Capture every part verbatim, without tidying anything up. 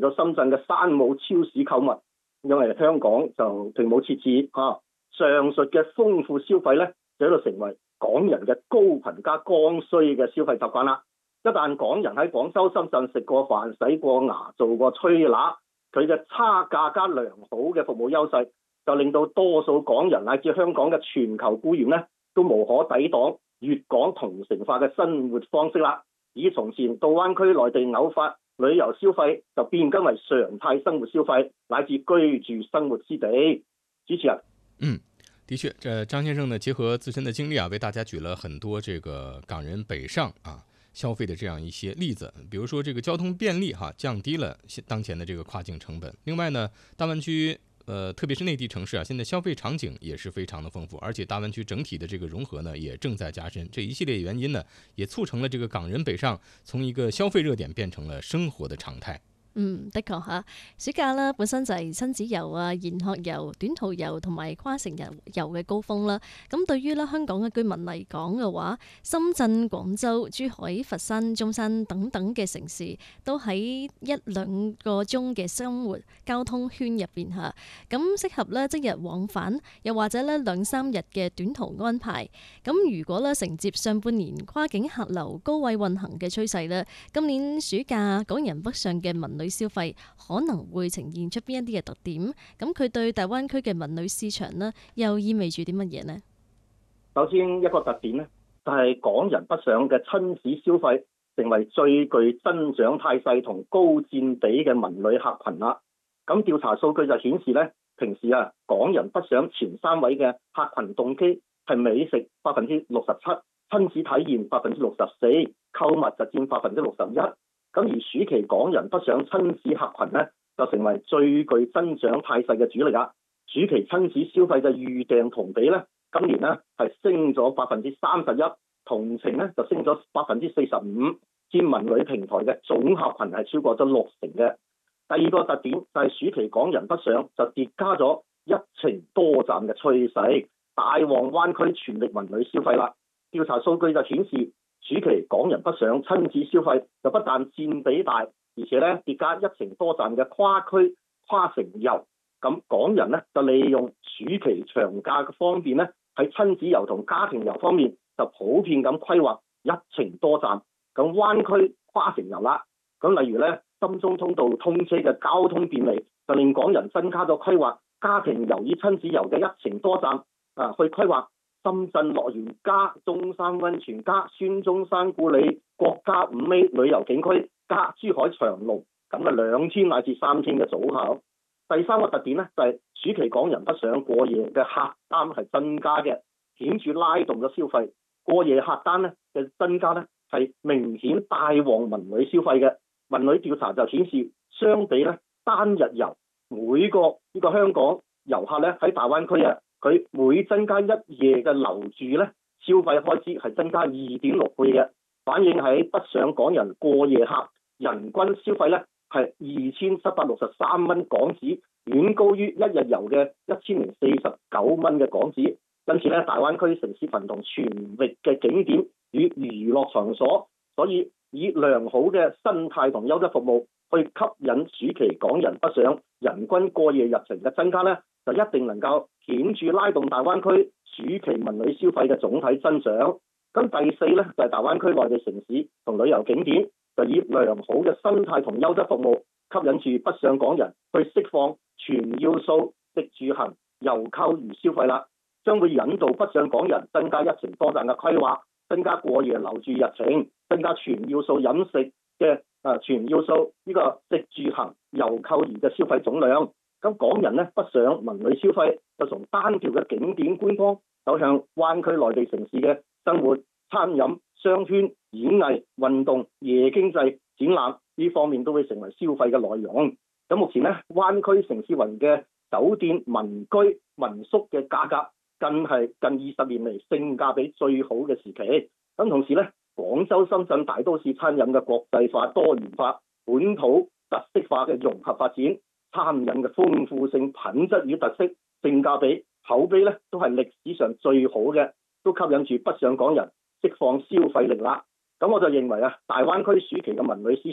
到深圳嘅山姆超市購物，因為香港就並冇設置嚇。上述嘅豐富消費咧，就喺度成為港人嘅高頻加剛需嘅消費習慣啦。一旦港人喺廣州、深圳食過飯、洗過牙、做過吹喇，佢嘅差價加良好嘅服務優勢，就令到多數港人乃至香港嘅全球僱員咧，都無可抵擋粵港同城化嘅生活方式啦。以從前到灣區內地偶發旅遊消費，就變更為常態生活消費，乃至居住生活之地。主持人， 嗯，的确，这张先生呢，结合自身的经历啊，为大家举了很多这个港人北上啊消费的这样一些例子，比如说这个交通便利哈、啊，降低了当前的这个跨境成本。另外呢，大湾区呃，特别是内地城市啊，现在消费场景也是非常的丰富，而且大湾区整体的这个融合呢，也正在加深。这一系列原因呢，也促成了这个港人北上从一个消费熱點變成了生活的常態。 嗯，的確嚇，暑假啦本身就係親子遊啊、研學遊、短途遊同埋跨城遊遊嘅高峰啦。咁對於咧香港嘅居民嚟講嘅話，深圳、廣州、珠海、佛山、中山等等嘅城市都喺一兩個鐘嘅生活交通圈入邊嚇，咁適合咧即日往返，又或者咧兩三日嘅短途安排。咁如果咧承接上半年跨境客流高位運行嘅趨勢咧，今年暑假港人北上嘅文旅消費可能會呈現出邊一啲嘅特點？咁佢對大灣區嘅文旅市場呢，又意味住啲乜嘢呢？ 首先一個特點呢，就係港人北上嘅親子消費成為最具增長態勢同高佔比嘅文旅客群啦。咁調查數據就顯示呢，平時啊港人北上前三位嘅客群動機係美食百分之六十七，親子體驗百分之六十四，購物就佔百分之六十一。咁而暑期港人北上親子客群呢，就成為最具增長態勢嘅主力啦。暑期親子消費嘅預訂同比呢，今年呢係升咗百分之三十一，同程呢就升咗百分之四十五，佔文旅平台嘅總客群係超過咗六成嘅。第二個特點就係暑期港人北上就疊加咗一程多站嘅趨勢，大旺灣區全力文旅消費啦。調查數據就顯示，暑期港人北上親子消費就不但佔比大，而且咧疊加一程多站嘅跨區跨城遊。咁港人咧就利用暑期長假嘅方便咧，喺親子遊同家庭遊方面就普遍咁規劃一程多站。咁灣區跨城遊啦，咁例如咧深中通道通車嘅交通便利，就令港人增加咗規劃家庭遊與親子遊嘅一程多站啊，去規劃深圳樂園加中山溫泉加孫中山故里國家五 A 旅遊景區加珠海長隆咁嘅兩天乃至三天嘅組合。第三個特點咧就係、是、暑期港人北上過夜嘅客單係增加嘅，顯著拉動咗消費。過夜客單咧嘅增加咧係明顯帶旺文旅消費嘅。文旅調查就顯示，相比咧單日遊，每個呢個香港遊客咧喺大灣區啊，佢每增加一夜嘅留住咧，消費開支係增加二點六倍嘅，反映喺北上港人過夜客人均消費咧係二千七百六十三蚊港紙，遠高於一日遊嘅一千零四十九蚊嘅港紙。因此咧，大灣區城市群同全域嘅景點與娛樂場所，所以以良好嘅生態同優質服務去吸引暑期港人北上，人均過夜日程嘅增加咧，就一定能夠顯著拉動大灣區暑期文旅消費嘅總體增長。咁第四咧就係、是、大灣區內地城市同旅遊景點，就以良好嘅生態同優質服務吸引住北上港人去釋放全要素食住行遊購娛消費啦，將會引導北上港人增加一程多站嘅規劃，增加過夜留住日程，增加全要素飲食嘅啊全要素呢個食住行遊購娛嘅消費總量。咁港人咧北上文旅消費就從單條嘅景點觀光走向灣區內地城市嘅生活、餐飲、商圈、演藝、運動、夜經濟、展覽呢方面都會成為消費嘅內容。咁目前咧灣區城市雲嘅酒店、民居、民宿嘅價格更係近二十年嚟性價比最好嘅時期。咁同時咧，廣州、深圳大都市餐飲嘅國際化、多元化、本土特色化嘅融合發展，餐飲嘅豐富性、品質與特色、性價比、口碑咧，都係歷史上最好嘅，都吸引住北上港人釋放消費力啦。咁我就認為啊，大灣區暑期嘅文旅市場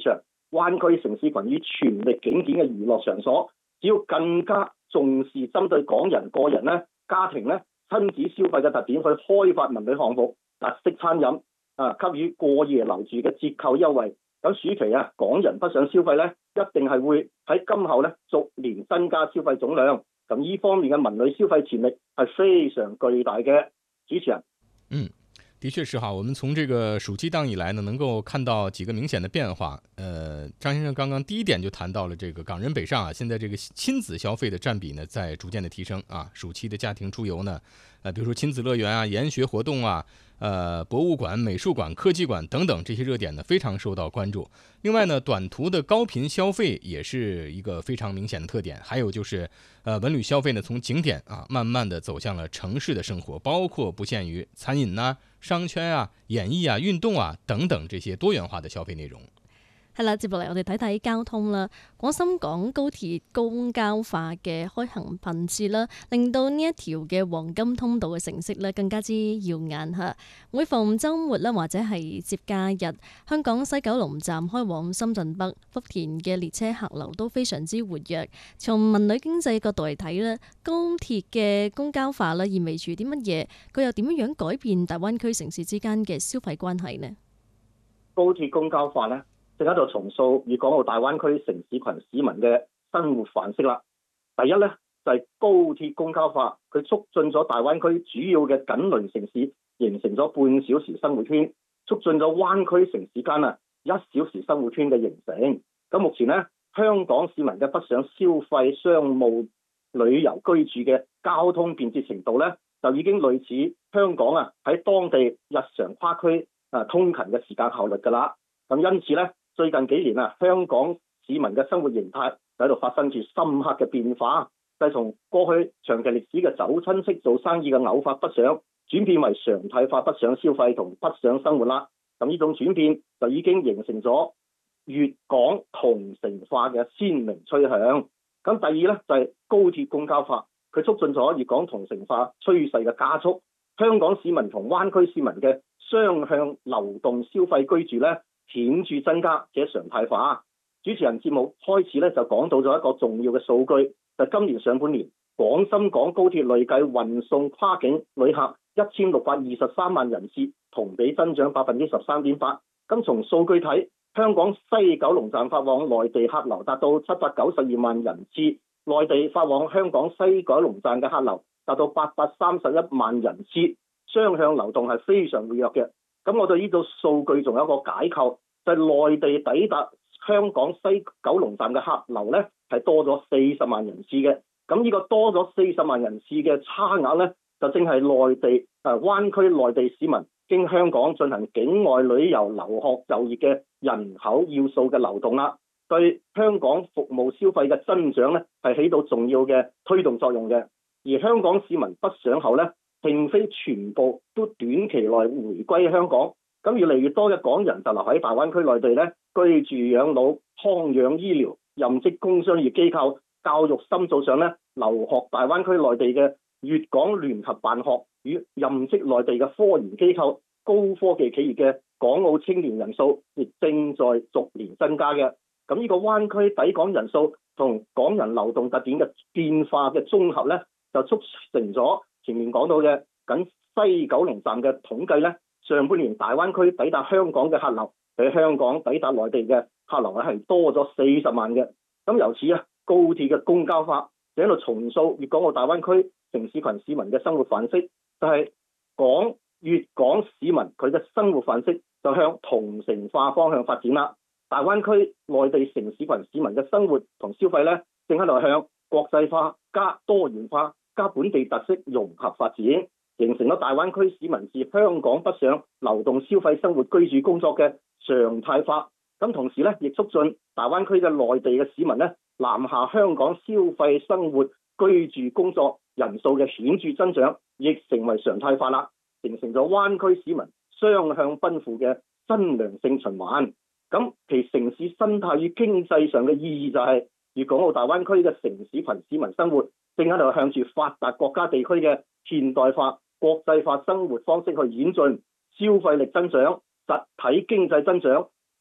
灣區城市群以全力景點嘅娛樂場所，只要更加重視針對港人個人咧、家庭咧親子消費嘅特點，去開發文旅項目、特色餐飲啊，給予過夜留住嘅折扣優惠。咁暑期啊，港人北上消費咧，一定係會喺今後咧逐年增加消費總量。咁呢方面嘅文旅消費潛力係非常巨大嘅。主持人， 嗯。的确是哈，我们从这个暑期档以来呢，能够看到几个明显的变化。呃，张先生刚刚第一点就谈到了这个港人北上啊，现在这个亲子消费的占比呢在逐渐的提升啊。暑期的家庭出游呢，呃，比如说亲子乐园啊、研学活动啊、呃，博物馆、美术馆、科技馆等等这些热点呢，非常受到关注。另外呢，短途的高频消费也是一个非常明显的特点。还有就是，呃，文旅消费呢，从景点啊，慢慢的走向了城市的生活，包括不限于餐饮呐、商圈啊、演藝啊、運動啊等等這些多元化的消費內容。 係啦，接落嚟我哋睇睇交通啦。廣深港高鐵公交化嘅開行頻次啦，令到呢一條嘅黃金通道嘅成色咧更加之耀眼嚇。每逢週末啦，或者係節假日，香港西九龍站開往深圳北、福田嘅列車客流都非常之活躍。從文旅經濟角度嚟睇咧，高鐵嘅公交化啦，意味住啲乜嘢？佢又點樣改變大灣區城市之間嘅消費關係呢？ 高鐵公交化咧，正喺度重塑粵港澳大灣區城市群市民嘅生活範式啦。第一咧就係、是、高鐵公交化，佢促進咗大灣區主要嘅緊鄰城市形成咗半小時生活圈，促進咗灣區城市間啊一小時生活圈嘅形成。咁目前咧，香港市民嘅北上消費、商務、旅遊、居住嘅交通便捷程度咧，就已經類似香港啊喺當地日常跨區啊通勤嘅時間效率㗎啦。咁因此咧，最近幾年啊，香港市民嘅生活形態喺度發生住深刻嘅變化，就係從過去長期歷史嘅走親戚做生意嘅偶發北上，轉變為常態化北上消費同北上生活啦。咁呢種轉變就已經形成咗粵港同城化嘅鮮明趨向。咁第二咧就係高鐵公交化，佢促進咗粵港同城化趨勢嘅加速。香港市民同灣區市民嘅雙向流動消費居住咧，顯著增加且常態化。主持人節目開始咧就講到咗一個重要嘅數據，就係今年上半年廣深港高鐵累計運送跨境旅客一千六百二十三萬人次，同比增長百分之十三點八。咁從數據睇，香港西九龍站發往內地客流達到七百九十二萬人次，內地發往香港西九龍站嘅客流達到八百三十一萬人次，雙向流動係非常活躍嘅。咁我對呢個數據仲有一個解構，就係、是、內地抵達香港西九龍站嘅客流咧係多咗四十萬人次嘅。咁呢個多咗四十萬人次嘅差額咧，就正係內地誒、呃、灣區內地市民經香港進行境外旅遊、留學、就業嘅人口要素嘅流動啦，對香港服務消費嘅增長咧係起到重要嘅推動作用嘅。而香港市民北上後咧，並非全部都短期內回歸香港，咁越嚟越多嘅港人就留喺大灣區內地咧，居住養老、康養醫療、任職工商業機構、教育深造上咧，留學大灣區內地嘅粵港聯合辦學與任職內地嘅科研機構、高科技企業嘅港澳青年人數，亦正在逐年增加嘅。咁呢個灣區抵港人數同港人流動特點嘅變化嘅綜合咧，就促成咗前面講到嘅緊西九龍站嘅統計咧，上半年大灣區抵達香港嘅客流比香港抵達內地嘅客流咧係多咗四十萬嘅。咁由此啊，高鐵嘅公交化就喺度重塑粵港澳大灣區城市群市民嘅生活範式，就係、是、港粵港市民佢嘅生活範式就向同城化方向發展啦。大灣區內地城市群市民嘅生活同消費咧，正喺度向國際化加多元化加本地特色融合發展，形成咗大灣區市民自香港北上流動消費生活居住工作嘅常態化。咁同時咧，亦促進大灣區嘅內地嘅市民咧南下香港消費生活居住工作人數嘅顯著增長，亦成為常態化啦，形成咗灣區市民雙向奔赴嘅新良性循環。咁其城市生態與經濟上嘅意義就係、是、粵港澳大灣區嘅城市群市民生活正喺度向住發達國家地區嘅現代化、國際化生活方式去演進，消費力增長、實體經濟增長、服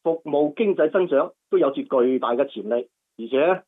服務經濟增長都有住巨大嘅潛力，而且